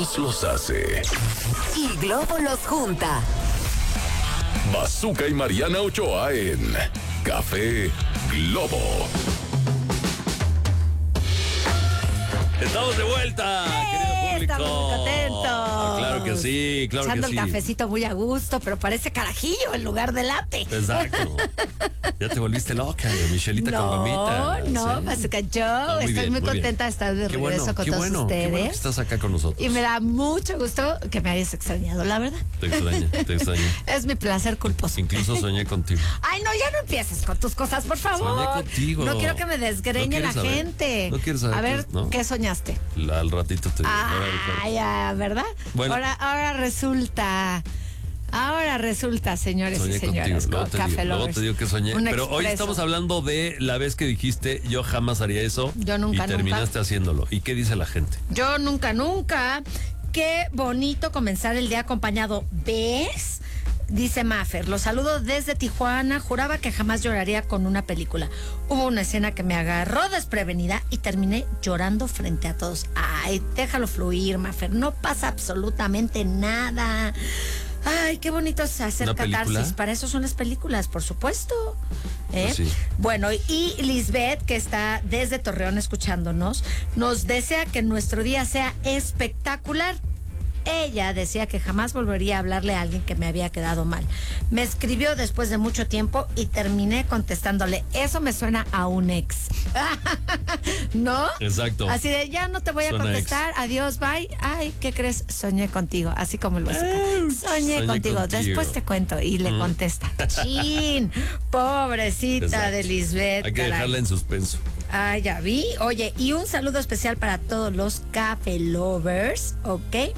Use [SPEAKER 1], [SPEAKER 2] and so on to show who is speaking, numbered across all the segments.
[SPEAKER 1] todos los hace.
[SPEAKER 2] Y Globo los junta.
[SPEAKER 1] Bazooka y Mariana Ochoa en Café Globo.
[SPEAKER 3] Estamos de vuelta, querido público.
[SPEAKER 4] Estamos muy contentos.
[SPEAKER 3] Claro que sí, claro
[SPEAKER 4] Echando
[SPEAKER 3] que sí.
[SPEAKER 4] el cafecito muy a gusto, pero parece carajillo en lugar de latte.
[SPEAKER 3] Exacto. Ya te volviste loca, Michelita con gomitas.
[SPEAKER 4] No,
[SPEAKER 3] ¿sí?
[SPEAKER 4] Bazooka Joe.
[SPEAKER 3] Muy
[SPEAKER 4] Estoy
[SPEAKER 3] bien,
[SPEAKER 4] muy
[SPEAKER 3] muy
[SPEAKER 4] contenta
[SPEAKER 3] bien.
[SPEAKER 4] de estar de
[SPEAKER 3] Qué
[SPEAKER 4] regreso
[SPEAKER 3] bueno,
[SPEAKER 4] con
[SPEAKER 3] qué
[SPEAKER 4] todos
[SPEAKER 3] bueno,
[SPEAKER 4] ustedes.
[SPEAKER 3] Qué bueno que estás acá con nosotros.
[SPEAKER 4] Y me da mucho gusto que me hayas extrañado, la verdad.
[SPEAKER 3] Te extraño, te extraño.
[SPEAKER 4] Es mi placer culposo.
[SPEAKER 3] Incluso soñé contigo.
[SPEAKER 4] Ay, no, ya no empieces con tus cosas, por favor.
[SPEAKER 3] Soñé contigo.
[SPEAKER 4] No quiero que me desgreñe
[SPEAKER 3] No
[SPEAKER 4] la
[SPEAKER 3] quieres saber.
[SPEAKER 4] gente.
[SPEAKER 3] No quieres saber
[SPEAKER 4] A ver,
[SPEAKER 3] ¿no?
[SPEAKER 4] ¿qué soñaste?
[SPEAKER 3] Al ratito te digo.
[SPEAKER 4] Ah, ya, ¿verdad?
[SPEAKER 3] Bueno.
[SPEAKER 4] Ahora resulta, señores
[SPEAKER 3] Soñé
[SPEAKER 4] y señoras,
[SPEAKER 3] contigo.
[SPEAKER 4] con Café
[SPEAKER 3] Luego
[SPEAKER 4] Lovers.
[SPEAKER 3] te digo que soñé.
[SPEAKER 4] Un
[SPEAKER 3] Pero hoy
[SPEAKER 4] expreso.
[SPEAKER 3] estamos hablando de la vez que dijiste yo jamás haría eso.
[SPEAKER 4] Yo nunca,
[SPEAKER 3] y terminaste haciéndolo. ¿Y qué dice la gente?
[SPEAKER 4] Yo nunca. Qué bonito comenzar el día acompañado. ¿Ves? Dice Maffer, los saludo desde Tijuana, juraba que jamás lloraría con una película. Hubo una escena que me agarró desprevenida y terminé llorando frente a todos. Ay, déjalo fluir, Maffer, no pasa absolutamente nada. Ay, qué bonito es hacer
[SPEAKER 3] ¿Una película?
[SPEAKER 4] catarsis. Para eso son las películas, por supuesto.
[SPEAKER 3] Pues sí.
[SPEAKER 4] Bueno, y Lisbeth, que está desde Torreón escuchándonos, nos desea que nuestro día sea espectacular. Ella decía que jamás volvería a hablarle a alguien que me había quedado mal. Me escribió después de mucho tiempo y terminé contestándole. Eso me suena a un ex. ¿No?
[SPEAKER 3] Exacto.
[SPEAKER 4] Así de, ya no te voy a
[SPEAKER 3] Suena
[SPEAKER 4] contestar.
[SPEAKER 3] ex.
[SPEAKER 4] Adiós, bye. Ay, ¿qué crees? Soñé contigo. Así como el Bazooka. Soñé contigo. Después te cuento. Y le contesta. Chin. Pobrecita
[SPEAKER 3] Exacto.
[SPEAKER 4] de Lisbeth.
[SPEAKER 3] Hay que
[SPEAKER 4] caray.
[SPEAKER 3] dejarla en suspenso.
[SPEAKER 4] Ah, ya vi. Oye, y un saludo especial para todos los Café Lovers, ¿ok?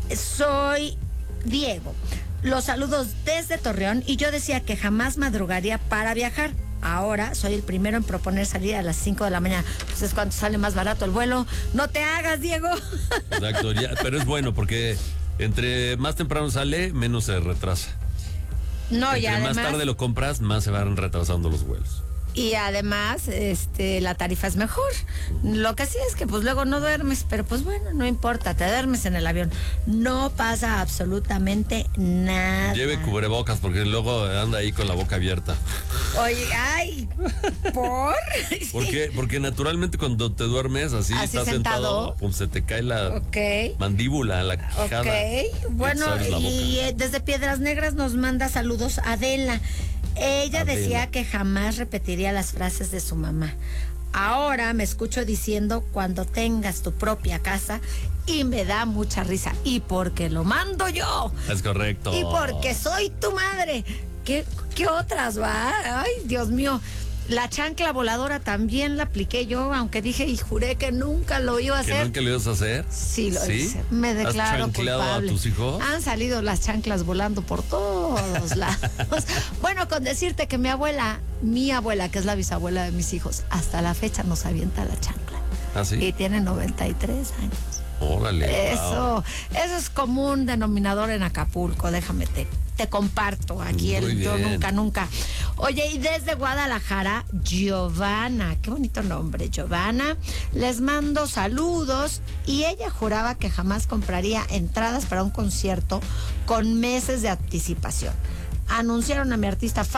[SPEAKER 4] Soy Diego. Los saludos desde Torreón y yo decía que jamás madrugaría para viajar. Ahora soy el primero en proponer salir a las 5 de la mañana. Pues es cuando sale más barato el vuelo. No te hagas, Diego.
[SPEAKER 3] Exacto, pero es bueno porque entre más temprano sale, menos se retrasa.
[SPEAKER 4] No, y
[SPEAKER 3] Entre
[SPEAKER 4] además...
[SPEAKER 3] más tarde lo compras, más se van retrasando los vuelos.
[SPEAKER 4] Y además, la tarifa es mejor. Lo que sí es que pues luego no duermes, pero pues bueno, no importa, te duermes en el avión. No pasa absolutamente nada.
[SPEAKER 3] Lleve cubrebocas porque luego anda ahí con la boca abierta.
[SPEAKER 4] Oye, ay, ¿por?
[SPEAKER 3] ¿Por qué? Porque naturalmente cuando te duermes así estás sentado, pues se te cae la
[SPEAKER 4] Ok.
[SPEAKER 3] mandíbula, la quijada.
[SPEAKER 4] Ok, bueno,
[SPEAKER 3] Y te abres la
[SPEAKER 4] y
[SPEAKER 3] boca.
[SPEAKER 4] desde Piedras Negras nos manda saludos Adela. Ella
[SPEAKER 3] Adela.
[SPEAKER 4] decía que jamás repetiría las frases de su mamá. Ahora me escucho diciendo cuando tengas tu propia casa y me da mucha risa. Y porque lo mando yo.
[SPEAKER 3] Es correcto.
[SPEAKER 4] Y porque soy tu madre. ¿Qué otras va? Ay, Dios mío. La chancla voladora también la apliqué yo, aunque dije y juré que nunca lo iba a
[SPEAKER 3] ¿Que
[SPEAKER 4] hacer.
[SPEAKER 3] nunca lo ibas a hacer?
[SPEAKER 4] Sí, lo hice. Me declaro
[SPEAKER 3] ¿Has chancleado
[SPEAKER 4] culpable.
[SPEAKER 3] a tus hijos?
[SPEAKER 4] Han salido las chanclas volando por todos lados. Bueno, con decirte que mi abuela, que es la bisabuela de mis hijos, hasta la fecha nos avienta la chancla.
[SPEAKER 3] ¿Ah, sí?
[SPEAKER 4] Y tiene 93 años.
[SPEAKER 3] Órale.
[SPEAKER 4] Eso es como un denominador en Acapulco, déjame te comparto aquí
[SPEAKER 3] Muy
[SPEAKER 4] el yo
[SPEAKER 3] bien.
[SPEAKER 4] nunca. Oye, y desde Guadalajara, Giovanna, qué bonito nombre, Giovanna, les mando saludos y ella juraba que jamás compraría entradas para un concierto con meses de anticipación. Anunciaron a mi artista